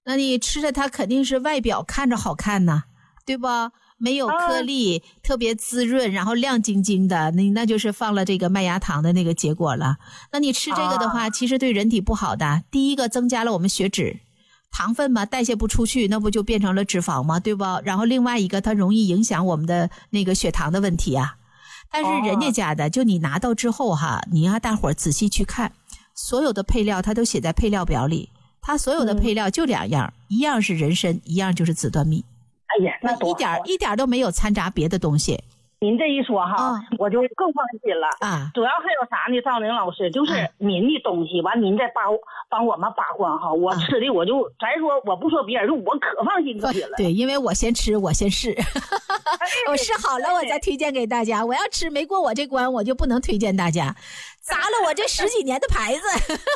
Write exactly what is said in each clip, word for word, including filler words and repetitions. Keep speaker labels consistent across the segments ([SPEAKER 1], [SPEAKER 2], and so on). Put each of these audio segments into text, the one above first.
[SPEAKER 1] 那你吃的它肯定是外表看着好看呢，对吧？没有颗粒、啊、特别滋润，然后亮晶晶的，那那就是放了这个麦芽糖的那个结果了。那你吃这个的话、啊、其实对人体不好的。第一个增加了我们血脂，糖分嘛代谢不出去，那不就变成了脂肪吗？对吧？然后另外一个它容易影响我们的那个血糖的问题啊。但是人家家的、啊、就你拿到之后哈，你让大伙儿仔细去看，所有的配料它都写在配料表里，它所有的配料就两样、嗯、一样是人参，一样就是紫端蜜。
[SPEAKER 2] 哎呀，那多好，
[SPEAKER 1] 一点一点都没有掺杂别的东西。
[SPEAKER 2] 您这一说哈、啊，我就更放心了
[SPEAKER 1] 啊。
[SPEAKER 2] 主要还有啥呢？赵宁老师，就是您的东西，完、啊、您再帮帮我们把关哈。我吃的我就、啊、咱说我不说别人，就我可放心可了。
[SPEAKER 1] 对，因为我先吃，我先试，我试好了我再推荐给大家。我要吃没过我这关，我就不能推荐大家。砸了我这十几年的牌子，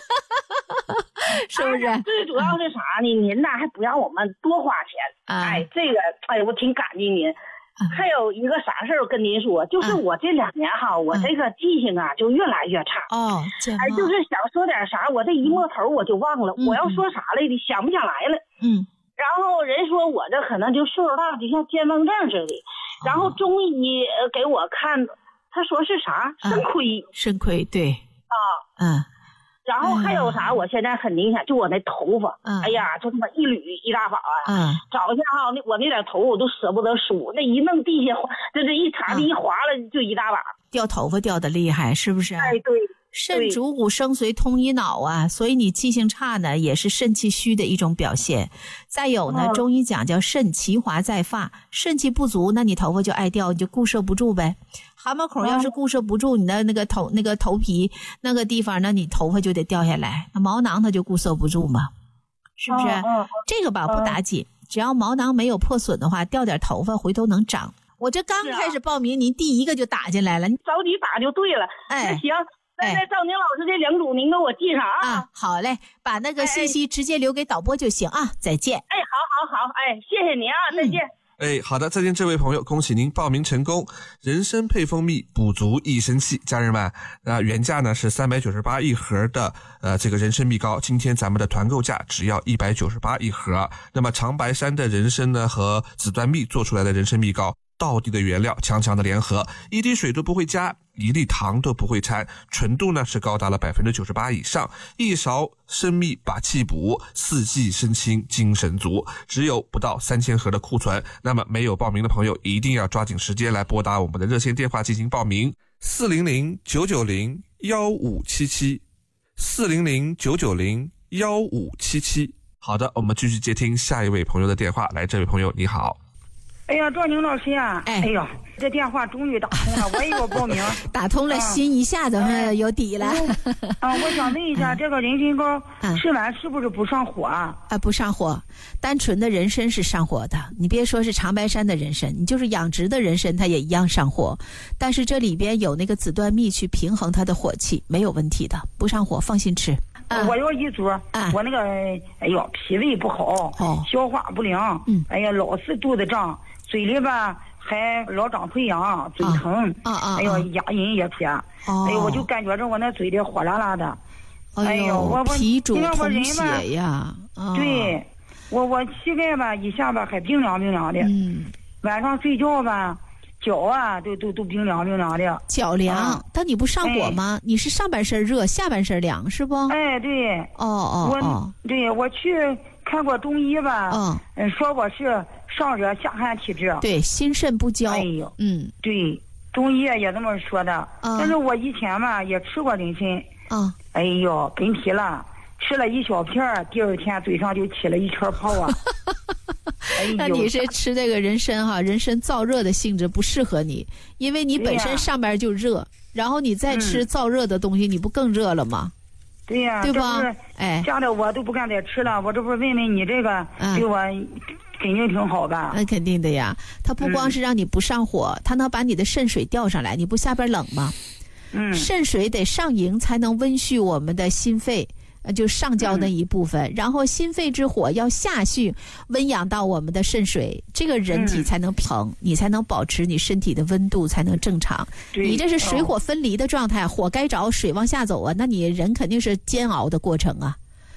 [SPEAKER 1] 是不是？
[SPEAKER 2] 哎、最主要是啥呢？您呐还不让我们多花钱。啊、哎，这个哎，我挺感激您。还有一个啥事儿跟您说，就是我这两年哈、啊，我这个记性啊就越来越差。
[SPEAKER 1] 哦，
[SPEAKER 2] 哎，就是想说点啥，我这一摸头我就忘了，嗯、我要说啥来的，想不想来了。
[SPEAKER 1] 嗯。
[SPEAKER 2] 然后人说我这可能就岁数大，就像健忘症似的。然后中医给我看，他说是啥？肾亏。
[SPEAKER 1] 肾亏，对。
[SPEAKER 2] 啊。
[SPEAKER 1] 嗯。
[SPEAKER 2] 然后还有啥？我现在很明显，就我那头发，嗯、哎呀，就他妈一缕一大把啊！
[SPEAKER 1] 嗯，
[SPEAKER 2] 早上哈，那我那点头我都舍不得梳，那一弄地下，这这一茬子一划了就一大把，
[SPEAKER 1] 掉头发掉的厉害，是不是？
[SPEAKER 2] 哎，对。
[SPEAKER 1] 肾主骨生髓通一脑啊，所以你记性差呢，也是肾气虚的一种表现。再有呢，哦、中医讲叫肾其华在发，肾气不足，那你头发就爱掉，你就固摄不住呗。汗毛孔要是固摄不住，你的那个头那个头皮那个地方，那你头发就得掉下来，那毛囊它就固摄不住嘛，是不是？
[SPEAKER 2] 哦、
[SPEAKER 1] 这个吧不打紧，只要毛囊没有破损的话，掉点头发回头能长。我这刚开始报名，您第一个就打进来了，你
[SPEAKER 2] 着急打就对了。
[SPEAKER 1] 哎，
[SPEAKER 2] 那行。那那赵宁老师这两组您给我记上啊！
[SPEAKER 1] 啊，好嘞，把那个信息直接留给导播就行啊！再见。
[SPEAKER 2] 哎，好好好，哎，谢谢您啊，再见。
[SPEAKER 3] 嗯、哎，好的，再见，这位朋友，恭喜您报名成功。人参配蜂蜜，补足益生气，家人们，那原价呢是三百九十八一盒的呃这个人参蜜膏，今天咱们的团购价只要一百九十八一盒。那么长白山的人参呢和紫端蜜做出来的人参蜜膏。道地的原料，强强的联合，一滴水都不会加，一粒糖都不会掺，纯度呢是高达了 百分之九十八 以上，一勺生蜜把气补，四季身轻精神足，只有不到三千盒的库存。那么没有报名的朋友一定要抓紧时间来拨打我们的热线电话进行报名，四零零九九零一五七七 四零零九九零一五七七。好的，我们继续接听下一位朋友的电话。来，这位朋友你好。
[SPEAKER 2] 哎呀，赵宁老师呀、啊，哎呀，这电话终于打通了，我也有报名，
[SPEAKER 1] 打通了，啊、心一下子有底了。
[SPEAKER 2] 啊，我想问一下，这个人参膏吃完是不是不上火啊？
[SPEAKER 1] 啊，不上火，单纯的人参是上火的。你别说是长白山的人参，你就是养殖的人参，它也一样上火。但是这里边有那个紫端蜜去平衡它的火气，没有问题的，不上火，放心吃。
[SPEAKER 2] 啊、我要一桌、啊，我那个哎呦脾胃不好，哦、消化不良，嗯，哎呀老是肚子胀。嘴里吧还老长溃疡，嘴疼，
[SPEAKER 1] 啊啊、
[SPEAKER 2] 哎呦牙龈也撇，啊、哎呦我就感觉着我那嘴里火辣辣的，
[SPEAKER 1] 哎呦我我
[SPEAKER 2] 脾
[SPEAKER 1] 主通血呀，
[SPEAKER 2] 啊、对，我我膝盖吧一下吧还冰凉冰凉的，
[SPEAKER 1] 嗯，
[SPEAKER 2] 晚上睡觉吧脚啊都都都冰凉冰凉的，
[SPEAKER 1] 脚凉，啊、但你不上火吗？哎、你是上半身热，下半身凉是不？
[SPEAKER 2] 哎对，
[SPEAKER 1] 哦哦
[SPEAKER 2] 哦，我对我去看过中医吧，
[SPEAKER 1] 嗯，
[SPEAKER 2] 嗯说我是上热下寒体质，
[SPEAKER 1] 对，心肾不交。
[SPEAKER 2] 哎呦，
[SPEAKER 1] 嗯，
[SPEAKER 2] 对，中医也这么说的。嗯、但是我以前吧也吃过人参，
[SPEAKER 1] 嗯，
[SPEAKER 2] 哎呦，真皮了，吃了一小片，第二天嘴上就起了一圈泡啊。哎、
[SPEAKER 1] 那你是吃这个人参哈，人参燥热的性质不适合你，因为你本身上边就热，然后你再吃燥热的东西，嗯、你不更热了吗？
[SPEAKER 2] 对呀、啊，
[SPEAKER 1] 对吧？
[SPEAKER 2] 哎，吓得我都不敢再吃了。我这不是问问你这个，
[SPEAKER 1] 嗯、
[SPEAKER 2] 对我肯定挺好吧？
[SPEAKER 1] 那肯定的呀。它不光是让你不上火，嗯、它能把你的肾水调上来。你不下边冷吗？
[SPEAKER 2] 嗯，
[SPEAKER 1] 肾水得上营才能温煦我们的心肺。呃，就上焦那一部分、嗯，然后心肺之火要下去温养到我们的肾水，这个人体才能平、嗯，你才能保持你身体的温度才能正常。你这是水火分离的状态，哦、火该着，水往下走啊，那你人肯定是煎熬的过程啊。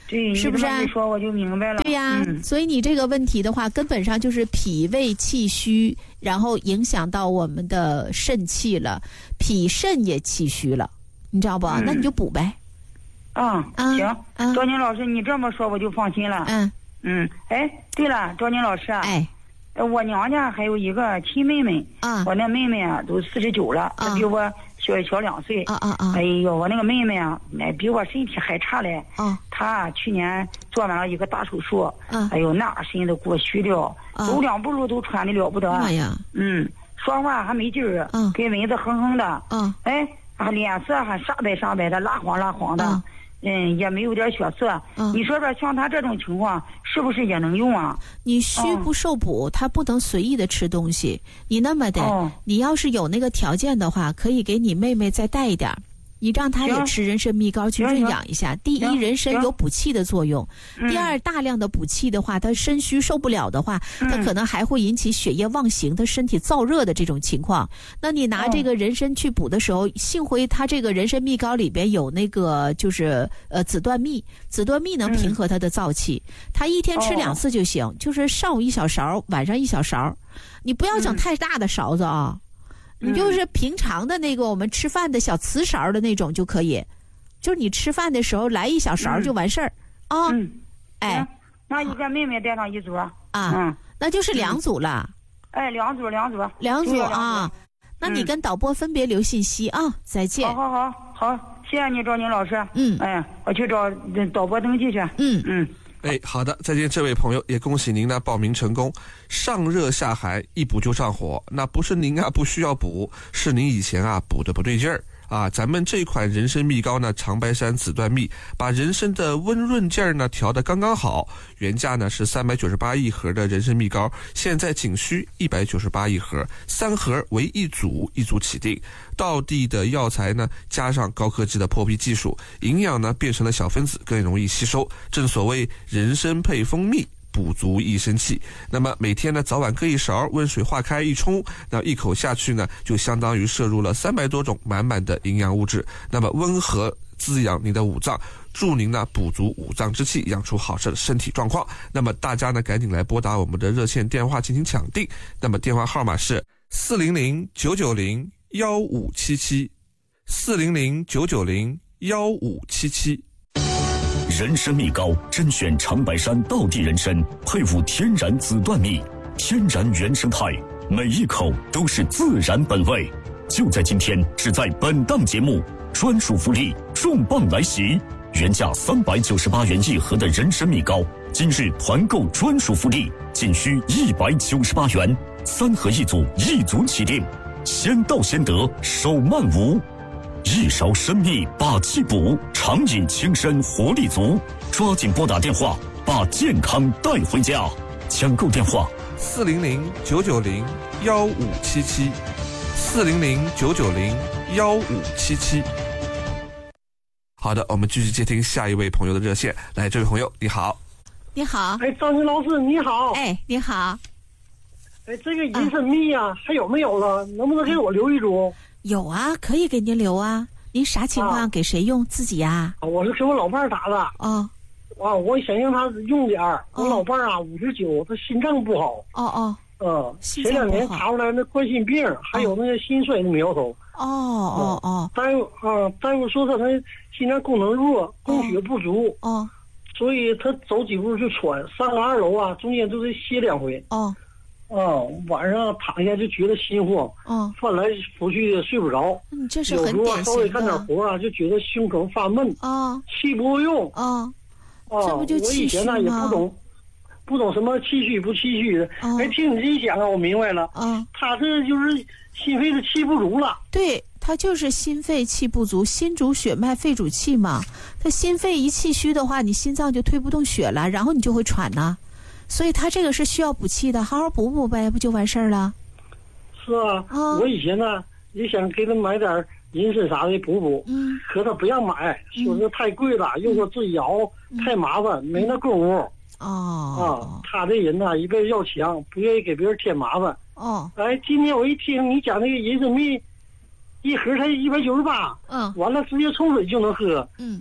[SPEAKER 4] 对，
[SPEAKER 1] 是不是？
[SPEAKER 4] 你说我就明白了。
[SPEAKER 1] 对呀、
[SPEAKER 4] 嗯，
[SPEAKER 1] 所以你这个问题的话，根本上就是脾胃气虚，然后影响到我们的肾气了，脾肾也气虚了，你知道不？嗯、那你就补呗。
[SPEAKER 4] 啊，
[SPEAKER 1] 啊
[SPEAKER 4] 行，
[SPEAKER 1] 啊，
[SPEAKER 4] 赵宁老师，你这么说我就放心了。
[SPEAKER 1] 嗯
[SPEAKER 4] 嗯，哎，对了，赵宁老师啊，
[SPEAKER 1] 哎，
[SPEAKER 4] 我娘家还有一个亲妹妹，
[SPEAKER 1] 啊，
[SPEAKER 4] 我那妹妹啊都四十九了，她、啊、比我小小两岁。
[SPEAKER 1] 啊啊啊！
[SPEAKER 4] 哎呦，我那个妹妹啊，哎，比我身体还差嘞。
[SPEAKER 1] 啊，
[SPEAKER 4] 她去年做完了一个大手术，
[SPEAKER 1] 啊，
[SPEAKER 4] 哎呦，那身都给我虚掉，啊、走两步路都喘的了不得。
[SPEAKER 1] 哎呀，
[SPEAKER 4] 嗯，说话还没劲儿，
[SPEAKER 1] 嗯，
[SPEAKER 4] 跟蚊子哼哼的。
[SPEAKER 1] 嗯，
[SPEAKER 4] 哎，啊，脸色还煞白煞白的，蜡黄蜡黄的。嗯嗯，也没有点血色。嗯，你说说，像他这种情况，是不是也能用啊？
[SPEAKER 1] 你虚不受补，他、哦、不能随意的吃东西。你那么的，
[SPEAKER 4] 哦、
[SPEAKER 1] 你要是有那个条件的话，可以给你妹妹再带一点。你让她也吃人参蜜膏去润养一下。第一，人参有补气的作用；第二，大量的补气的话，她肾虚受不了的话，她可能还会引起血液妄行，她身体燥热的这种情况。那你拿这个人参去补的时候，幸亏它这个人参蜜膏里边有那个就是呃紫椴蜜，紫椴蜜能平和她的燥气。她一天吃两次就行，就是上午一小勺，晚上一小勺。你不要整太大的勺子啊。你就是平常的那个我们吃饭的小瓷勺的那种就可以，就是你吃饭的时候来一小勺就完事儿啊。
[SPEAKER 4] 嗯，
[SPEAKER 1] 哎，
[SPEAKER 4] 那一个妹妹带上一组啊，
[SPEAKER 1] 嗯，那就是两组了。
[SPEAKER 4] 哎，两组两组
[SPEAKER 1] 两组啊，那你跟导播分别留信息啊，再见。
[SPEAKER 4] 好好好好，谢谢你赵宁老师。
[SPEAKER 1] 嗯，
[SPEAKER 4] 哎，我去找导播登记去。
[SPEAKER 1] 嗯
[SPEAKER 4] 嗯。
[SPEAKER 3] 哎，好的，再见，这位朋友，也恭喜您呢报名成功。上热下寒，一补就上火，那不是您啊不需要补，是您以前啊补的不对劲儿啊。咱们这款人参蜜膏呢，长白山紫椴蜜，把人参的温润劲儿呢调得刚刚好。原价呢是三百九十八一盒的人参蜜膏，现在仅需一百九十八一盒，三盒为一组，一组起订。道地的药材呢，加上高科技的破壁技术，营养呢变成了小分子，更容易吸收。正所谓人参配蜂蜜，补足益生气。那么每天呢早晚各一勺，温水化开一冲，那一口下去呢，就相当于摄入了三百多种满满的营养物质。那么温和滋养您的五脏，助您呢补足五脏之气，养出好的身体状况。那么大家呢赶紧来拨打我们的热线电话进行抢订。那么电话号码是四零零九九零幺五七七，四零零九九零幺五七七。
[SPEAKER 5] 人参蜜膏甄选长白山道地人参，配伍天然紫椴蜜，天然原生态，每一口都是自然本味。就在今天，只在本档节目专属福利重磅来袭，原价三百九十八元一盒的人参蜜膏，今日团购专属福利仅需一百九十八元，三盒一组，一组起订。先到先得，手慢无。一勺参蜜把气补，常饮轻身活力足。抓紧拨打电话，把健康带回家。抢购电话：
[SPEAKER 3] 四零零九九零幺五七七，四零零九九零幺五七七。好的，我们继续接听下一位朋友的热线。来，这位朋友，你好。
[SPEAKER 1] 你好。
[SPEAKER 6] 哎，张军老师，你好。
[SPEAKER 1] 哎，你好。
[SPEAKER 6] 哎，这个人参蜜呀、啊，还有没有了？能不能给我留一组？
[SPEAKER 1] 有啊，可以给您留啊。您啥情况？啊、给谁用？自己呀、
[SPEAKER 6] 啊？我是给我老伴儿打的。
[SPEAKER 1] 哦。
[SPEAKER 6] 啊，我想让他用点儿。我老伴儿啊，五十九，他心脏不好。
[SPEAKER 1] 哦哦。
[SPEAKER 6] 嗯，前两年查出来那冠心病，哦、还有那个心衰的苗头。
[SPEAKER 1] 哦哦哦。
[SPEAKER 6] 大夫啊，大夫说他他心脏功能弱，供血不足。
[SPEAKER 1] 哦。哦
[SPEAKER 6] 所以他走几步就喘，上个二楼啊，中间都得歇两回。
[SPEAKER 1] 哦。
[SPEAKER 6] 啊，晚上躺下就觉得心慌，
[SPEAKER 1] 嗯，
[SPEAKER 6] 翻来覆去的睡不着。
[SPEAKER 1] 嗯，这是很典型的。
[SPEAKER 6] 有时候稍微干点活啊，就觉得胸口发闷，
[SPEAKER 1] 啊，
[SPEAKER 6] 气不够用，
[SPEAKER 1] 啊，
[SPEAKER 6] 啊，
[SPEAKER 1] 这不就气虚吗？
[SPEAKER 6] 我以前呢也不懂，不懂什么气虚不气虚的。
[SPEAKER 1] 啊、
[SPEAKER 6] 哎，听你这一讲啊，我明白了。
[SPEAKER 1] 啊，
[SPEAKER 6] 他这就是心肺的气不足了。
[SPEAKER 1] 对，他就是心肺气不足，心主血脉，肺主气嘛。他心肺一气虚的话，你心脏就推不动血了，然后你就会喘呐。所以他这个是需要补气的，好好补补呗，不就完事儿了？
[SPEAKER 6] 是啊，哦、我以前呢也想给他买点人参啥的补补，
[SPEAKER 1] 嗯，
[SPEAKER 6] 可他不让买，说是太贵了，嗯、又说自己熬、嗯、太麻烦，没那功夫。
[SPEAKER 1] 哦，
[SPEAKER 6] 啊，他这人呢一辈子要强，不愿意给别人添麻烦。
[SPEAKER 1] 哦，
[SPEAKER 6] 哎，今天我一听你讲那个人参蜜，一盒才一百九十八，
[SPEAKER 1] 嗯，
[SPEAKER 6] 完了直接冲水就能喝。
[SPEAKER 1] 嗯。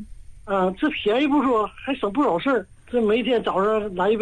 [SPEAKER 6] 啊，这便宜不说，还省不少事儿。这每天早上来一杯。